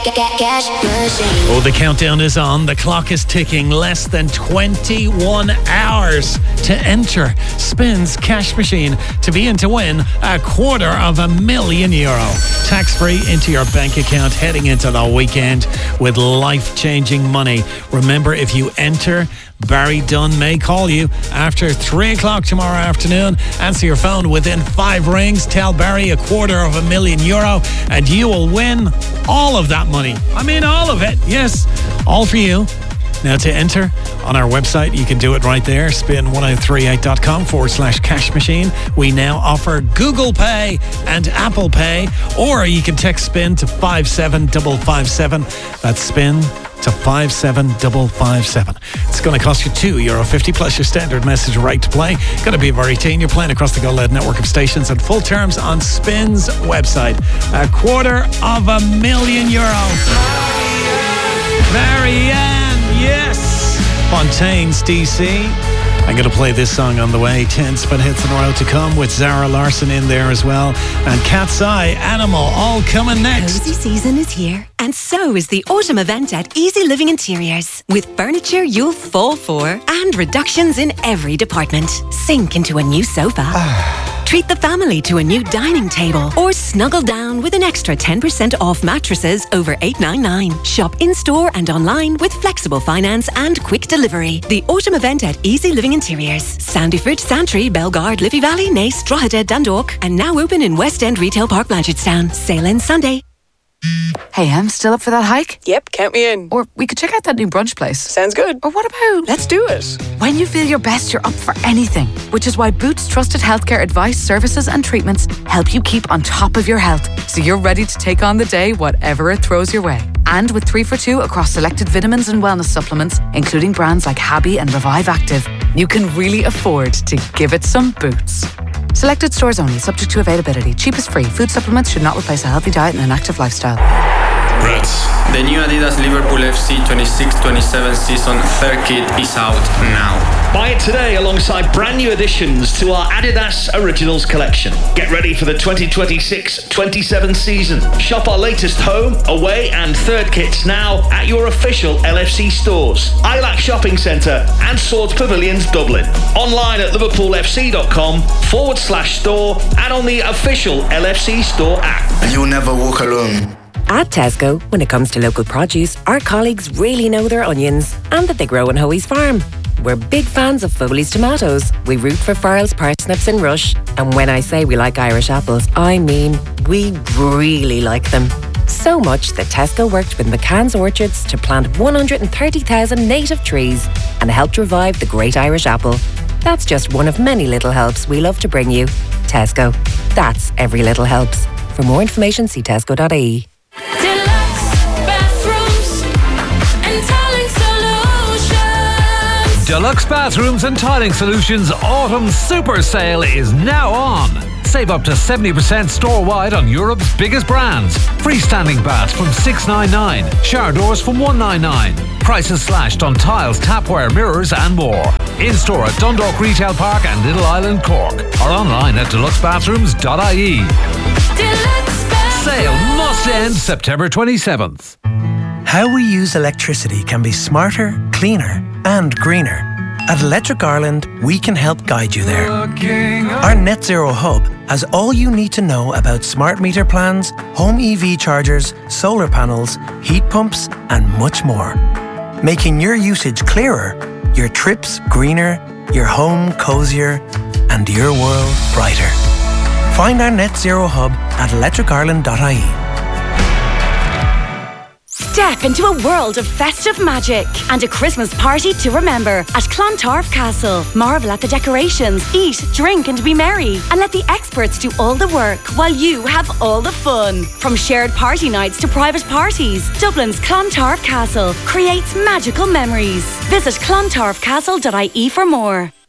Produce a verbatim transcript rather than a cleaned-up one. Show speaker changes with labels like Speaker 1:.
Speaker 1: Cash Machine.
Speaker 2: Oh, the countdown is on. The clock is ticking. Less than twenty-one hours to enter Spin's Cash Machine to be in to win a quarter of a million euro. Tax-free into your bank account heading into the weekend with life-changing money. Remember, if you enter, Barry Dunn may call you after three o'clock tomorrow afternoon. Answer your phone within five rings. Tell Barry a quarter of a million euro and you will win all of that money. I mean, all of it. Yes, all for you. Now, to enter on our website, you can do it right there, spin ten thirty-eight dot com forward slash cash machine. We now offer Google Pay and Apple Pay, or you can text SPIN to five seven five five seven. That's SPIN to five seven five five seven. It's going to cost you two euro fifty plus your standard message right to play. Got to be over eighteen. You're playing across the Go Loud network of stations, and full terms on Spin's website. A quarter of a million euro. Marianne, yes. Fontaine's D C. I'm going to play this song on the way. ten Spin hits in a row to come with Zara Larson in there as well. And Cat's Eye, Animal, all coming next.
Speaker 3: Cozy season is here, and so is the autumn event at Easy Living Interiors. With furniture you'll fall for and reductions in every department. Sink into a new sofa. Treat the family to a new dining table, or snuggle down with an extra ten percent off mattresses over eight ninety-nine. Shop in-store and online with flexible finance and quick delivery. The autumn event at Easy Living Interiors. Sandyford, Santry, Bellegarde, Liffey Valley, Naas, Drogheda, Dundalk, and now open in West End Retail Park, Blanchardstown. Sale ends Sunday.
Speaker 4: Hey, Em, still up for that hike?
Speaker 5: Yep, count me in.
Speaker 4: Or we could check out that new brunch place.
Speaker 5: Sounds good.
Speaker 4: Or what about...
Speaker 5: Let's do it.
Speaker 4: When you feel your best, you're up for anything. Which is why Boots trusted healthcare advice, services and treatments help you keep on top of your health, so you're ready to take on the day, whatever it throws your way. And with three for two across selected vitamins and wellness supplements, including brands like Habi and Revive Active, you can really afford to give it some Boots. Selected stores only, subject to availability. Cheapest free. Food supplements should not replace a healthy diet and an active lifestyle.
Speaker 6: Reds. The new Adidas Liverpool F C twenty-six twenty-seven season third kit is out now.
Speaker 7: Buy it today alongside brand new additions to our Adidas Originals collection. Get ready for the twenty twenty-six twenty-seven season. Shop our latest home, away and third kits now at your official L F C stores, Ilac Shopping Centre and Swords Pavilions Dublin. Online at liverpoolfc.com forward slash store and on the official L F C store app.
Speaker 8: You never walk alone.
Speaker 3: At Tesco, when it comes to local produce, our colleagues really know their onions and that they grow on Hoey's farm. We're big fans of Foley's tomatoes. We root for Farrell's parsnips and Rush. And when I say we like Irish apples, I mean we really like them. So much that Tesco worked with McCann's Orchards to plant one hundred thirty thousand native trees and helped revive the great Irish apple. That's just one of many little helps we love to bring you. Tesco. That's every little helps. For more information, see tesco dot I E.
Speaker 9: Deluxe Bathrooms and Tiling Solutions Autumn Super Sale is now on. Save up to seventy percent store-wide on Europe's biggest brands. Freestanding baths from six ninety-nine, shower doors from one ninety-nine. Prices slashed on tiles, tapware, mirrors and more. In-store at Dundalk Retail Park and Little Island, Cork. Or online at deluxe bathrooms dot I E. Sale must end September twenty-seventh.
Speaker 10: How we use electricity can be smarter, cleaner and greener. At Electric Ireland, we can help guide you there. Our Net Zero Hub has all you need to know about smart meter plans, home E V chargers, solar panels, heat pumps and much more. Making your usage clearer, your trips greener, your home cozier and your world brighter. Find our Net Zero Hub at electric ireland dot I E.
Speaker 11: Step into a world of festive magic and a Christmas party to remember at Clontarf Castle. Marvel at the decorations, eat, drink and be merry. And let the experts do all the work while you have all the fun. From shared party nights to private parties, Dublin's Clontarf Castle creates magical memories. Visit clontarf castle dot I E for more.